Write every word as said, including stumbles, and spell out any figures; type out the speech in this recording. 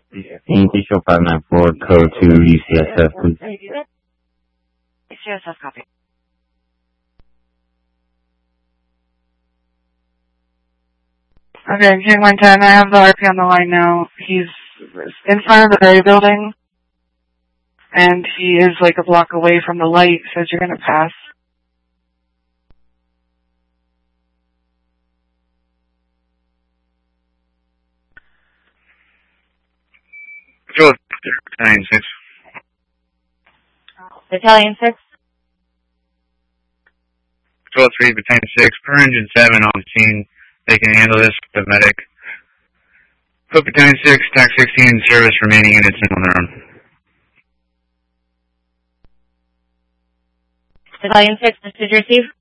Initial five nine four, code to U C S F, please. U C S F, copy. Okay, King one ten, I have the R P on the line now. He's in front of the Berry building, and he is like a block away from the light, says you're going to pass. Patrol Battalion six. Battalion six? Patrol three, Battalion six, per engine seven on the scene. They can handle this with the medic. Put Battalion six, T A C sixteen in service, remaining units on their own. Battalion six, message received.